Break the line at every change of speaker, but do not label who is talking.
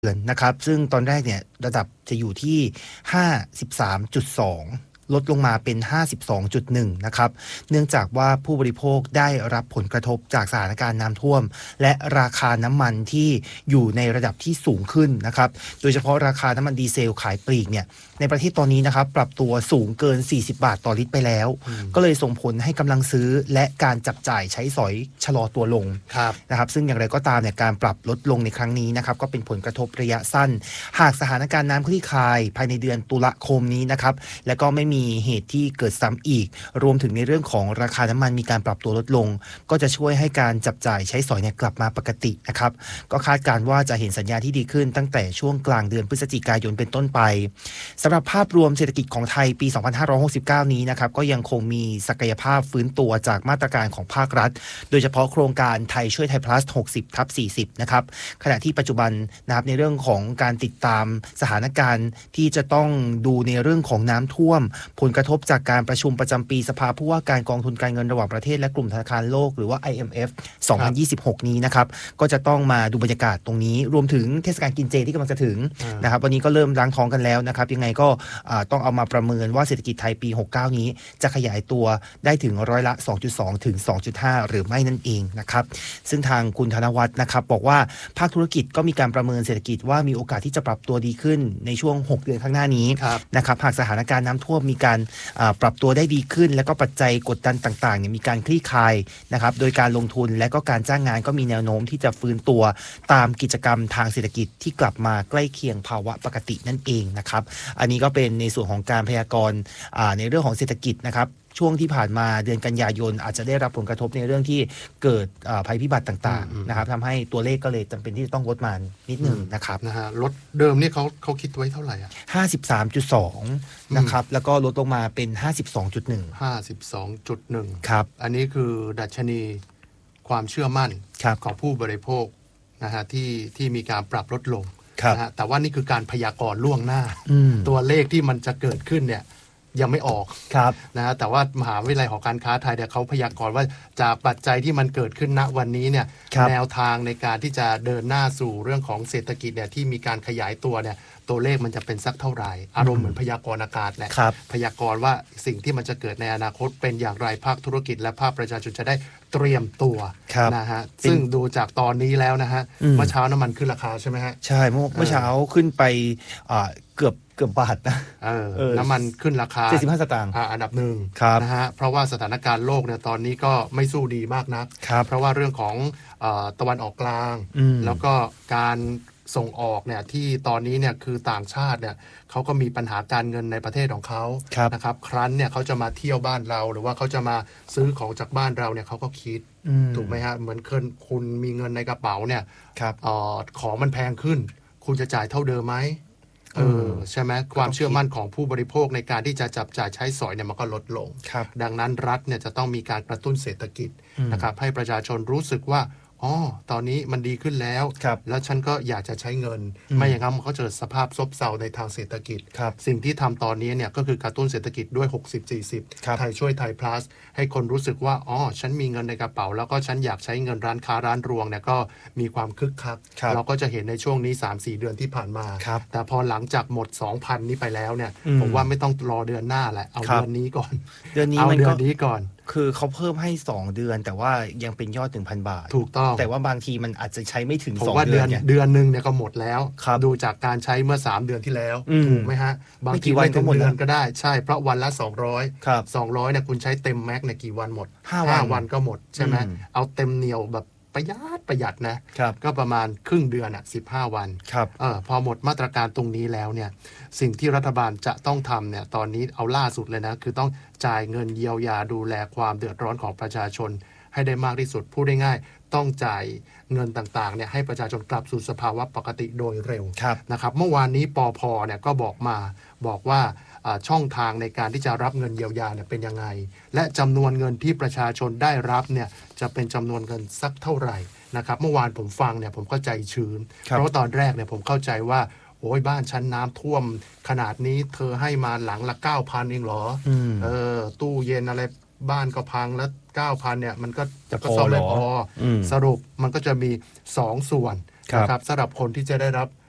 เดือนนะครับซึ่งตอนแรกเนี่ยระดับจะอยู่ที่ 53.2 ลดลงมาเป็น 52.1 นะครับเนื่องจากว่าผู้บริโภคได้รับผลกระทบจากสถานการณ์น้ำท่วมและราคาน้ำมันที่อยู่ในระดับที่สูงขึ้นนะครับโดยเฉพาะราคาน้ำมันดีเซลขายปลีกเนี่ยในประเทศตอนนี้นะครับปรับตัวสูงเกิน40 บาทต่อลิตรไปแล้วก็เลยส่งผลให้กำลังซื้อและการจับจ่ายใช้สอยชะลอตัวลงนะครับซึ่งอย่างไรก็ตามเนี่ยการปรับลดลงในครั้งนี้นะครับก็เป็นผลกระทบระยะสั้นหากสถานการณ์น้ำคลี่คลายภายในเดือนตุลาคมนี้นะครับและก็ไม่มีเหตุที่เกิดซ้ำอีกรวมถึงในเรื่องของราคาน้ำมันมีการปรับตัวลดลงก็จะช่วยให้การจับจ่ายใช้สอยเนี่ยกลับมาปกตินะครับก็คาดการณ์ว่าจะเห็นสัญญาณที่ดีขึ้นตั้งแต่ช่วงกลางเดือนพฤศจิกายนเป็นต้นไปสำหรับภาพรวมเศรษฐกิจของไทยปี 2569 นี้นะครับก็ยังคงมีศักยภาพฟื้นตัวจากมาตรการของภาครัฐโดยเฉพาะโครงการไทยช่วยไทย plus 60/40 นะครับขณะที่ปัจจุบันนะครับในเรื่องของการติดตามสถานการณ์ที่จะต้องดูในเรื่องของน้ำท่วมผลกระทบจากการประชุมประจำปีสภาผู้ว่าการกองทุนการเงินระหว่างประเทศและกลุ่มธนาคารโลกหรือว่า IMF 2026 นี้นะครับก็จะต้องมาดูบรรยากาศตรงนี้รวมถึงเทศกาลกินเจที่กำลังจะถึงนะครับวันนี้ก็เริ่มล้างท้องกันแล้วนะครับยังไงก็ต้องเอามาประเมินว่าเศรษฐกิจไทยปี 69 นี้จะขยายตัวได้ถึงร้อยละ 2.2 ถึง 2.5 หรือไม่นั่นเองนะครับซึ่งทางคุณธนวัฒน์นะครับบอกว่าภาคธุรกิจก็มีการประเมินเศรษฐกิจว่ามีโอกาสที่จะปรับตัวดีขึ้นในช่วง6 เดือนข้างหน้านี้นะครับหากสถานการณ์น้ำท่วมมีการปรับตัวได้ดีขึ้นและก็ปัจจัยกดดันต่างๆเนี่ยมีการคลี่คลายนะครับโดยการลงทุนและก็การจ้างงานก็มีแนวโน้มที่จะฟื้นตัวตามกิจกรรมทางเศรษฐกิจที่กลับมาใกล้เคียงภาวะปกตินั่นเองนะครับอันนี้ก็เป็นในส่วนของการพยากรณ์ในเรื่องของเศรษฐกิจนะครับช่วงที่ผ่านมาเดือนกันยายนอาจจะได้รับผลกระทบในเรื่องที่เกิดภัยพิบัติต่างๆนะครับทำให้ตัวเลขก็เลยจำเป็นที่จะต้องลดมานิดนึงนะครับ
นะฮะลดเดิมนี่เขาคิดไว้เท่าไหร่อ่ะ
53.2 นะครับแล้วก็ลดลงมาเป็น 52.1 ครับ
อันนี้คือดัชนีความเชื่อมั่นของผู้บริโภคนะฮะที่มีการปรับลดลงนะฮะแต่ว่านี่คือการพยากรณ์ล่วงหน้าตัวเลขที่มันจะเกิดขึ้นเนี่ยยังไม่ออกนะฮะแต่ว่ามหาวิทยาลัยหอการค้าไทยเนี่ยเขาพยากรณ์ว่าจากปัจจัยที่มันเกิดขึ้นณวันนี้เนี่ยแนวทางในการที่จะเดินหน้าสู่เรื่องของเศรษฐกิจเนี่ยที่มีการขยายตัวเนี่ยตัวเลขมันจะเป็นสักเท่าไหร่อารมณ์เหมือนพยากรณ์อากาศแหละพยากรณ์ว่าสิ่งที่มันจะเกิดในอนาคตเป็นอย่างไรภาคธุรกิจและภาคประชาชนจะได้เตรียมตัวนะฮะซึ่งดูจากตอนนี้แล้วนะฮะเมื่อเช้าน้ำมันขึ้นราคาใช่ไหมฮะ
ใช่เมื่อเช้าขึ้นไปเกือบบาทนะ
น้ำมันขึ้นราคา
75 สตางค์
อันดับหนึ่งนะฮะเพราะว่าสถานการณ์โลกเนี่ยตอนนี้ก็ไม่สู้ดีมากนักเพราะว่าเรื่องของตะวันออกกลางแล้วก็การส่งออกเนี่ยที่ตอนนี้เนี่ยคือต่างชาติเนี่ยเขาก็มีปัญหาการเงินในประเทศของเขานะครับครั้นเนี่ยเขาจะมาเที่ยวบ้านเราหรือว่าเขาจะมาซื้อของจากบ้านเราเนี่ยเขาก็คิดถูกไหมฮะเหมือนคุณมีเงินในกระเป๋าเนี่ยของมันแพงขึ้นคุณจะจ่ายเท่าเดิมไหมใช่ไหมความเชื่อมั่นของผู้บริโภคในการที่จะจับจ่ายใช้สอยเนี่ยมันก็ลดลงดังนั้นรัฐเนี่ยจะต้องมีการกระตุ้นเศรษฐกิจนะครับให้ประชาชนรู้สึกว่าตอนนี้มันดีขึ้นแล้วแล้วฉันก็อยากจะใช้เงินไม่อย่างนั้นมันก็เกิดสภาพซบเซาในทางเศรษฐกิจสิ่งที่ทำตอนนี้เนี่ยก็คือกระตุ้นเศรษฐกิจด้วย 60-40 ไทยช่วยไทย plus ให้คนรู้สึกว่าฉันมีเงินในกระเป๋าแล้วก็ฉันอยากใช้เงินร้านค้าร้านรวงเนี่ยก็มีความคึกคักเราก็จะเห็นในช่วงนี้ 3-4 เดือนที่ผ่านมาแต่พอหลังจากหมด 2,000 นี้ไปแล้วเนี่ยผมว่าไม่ต้องรอเดือนหน้าแหละเอาเดือนนี้ก่อนเอาเดือนนี้ก่อน
คือเขาเพิ่มให้2 เดือนแต่ว่ายังเป็นยอด 1,000 บาท
ถูกต้อง
แต่ว่าบางทีมันอาจจะใช้ไม่ถึง
2 เดือนเดือนนึงเนี่ยก็หมดแล้วดูจากการใช้เมื่อ3 เดือนที่แล้วถูกไหมฮะบางทีไม่ถึงเดือนก็ได้ใช่เพราะวันละ200เนี่ยคุณใช้เต็มแม็กเนี่ยกี่วันหมด5 วันก็หมดใช่ไหมเอาเต็มเหนียวแบบประหยัดนะก็ประมาณครึ่งเดือน15 วันพอหมดมาตรการตรงนี้แล้วเนี่ยสิ่งที่รัฐบาลจะต้องทำเนี่ยตอนนี้เอาล่าสุดเลยนะคือต้องจ่ายเงินเยียวยาดูแลความเดือดร้อนของประชาชนให้ได้มากที่สุดพูดได้ง่ายต้องจ่ายเงินต่างๆเนี่ยให้ประชาชนกลับสู่สภาวะปกติโดยเร็วนะครับเมื่อวานนี้ปภเนี่ยก็บอกว่าช่องทางในการที่จะรับเงินเยียวยาเนี่ยเป็นยังไงและจำนวนเงินที่ประชาชนได้รับเนี่ยจะเป็นจำนวนเงินสักเท่าไหร่นะครับเมื่อวานผมฟังเนี่ยผมก็ใจชื้นเพราะว่าตอนแรกเนี่ยผมเข้าใจว่าโอ้ยบ้านชั้นน้ำท่วมขนาดนี้เธอให้มาหลังละ 9,000 เองเหรอตู้เย็นอะไรบ้านก็พังแล้ว 9,000 เนี่ยมันก็จะซ่อมไม่พอสรุปมันก็จะมี2 ส่วนนะครับสำหรับคนที่จะได้รับ